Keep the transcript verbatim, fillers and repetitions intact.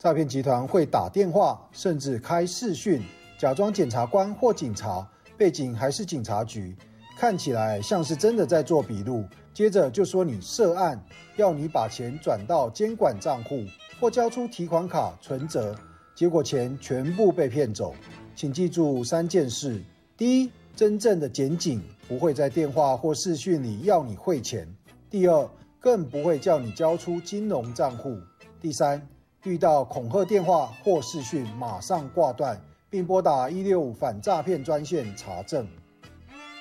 诈骗集团会打电话，甚至开视讯，假装检察官或警察，背景还是警察局，看起来像是真的在做笔录。接着就说你涉案，要你把钱转到监管账户或交出提款卡、存折，结果钱全部被骗走。请记住三件事：第一，真正的检警不会在电话或视讯里要你汇钱；第二，更不会叫你交出金融账户；第三，遇到恐吓电话或视讯，马上挂断，并拨打一六五反诈骗专线查证。